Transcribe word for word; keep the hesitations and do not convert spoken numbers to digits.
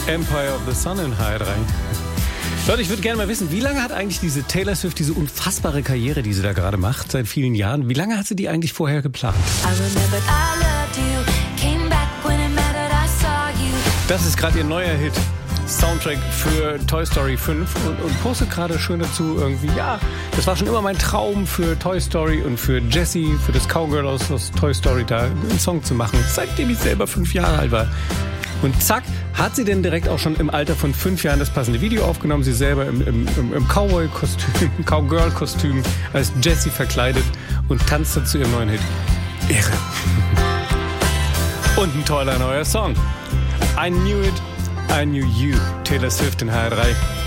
Empire of the Sun in H drei. Leute, ich würde gerne mal wissen, wie lange hat eigentlich diese Taylor Swift diese unfassbare Karriere, die sie da gerade macht, seit vielen Jahren, wie lange hat sie die eigentlich vorher geplant? Das ist gerade ihr neuer Hit, Soundtrack für Toy Story fünf und, und postet gerade schön dazu irgendwie, ja, das war schon immer mein Traum für Toy Story und für Jessie, für das Cowgirl aus, aus Toy Story da einen Song zu machen, seitdem ich selber fünf Jahre alt war. Und zack, hat sie denn direkt auch schon im Alter von fünf Jahren das passende Video aufgenommen, sie selber im, im, im Cowboy-Kostüm, Cowgirl-Kostüm als Jessie verkleidet und tanzt dann zu ihrem neuen Hit. Irre. Und ein toller neuer Song. I Knew It, I Knew You, Taylor Swift in H drei.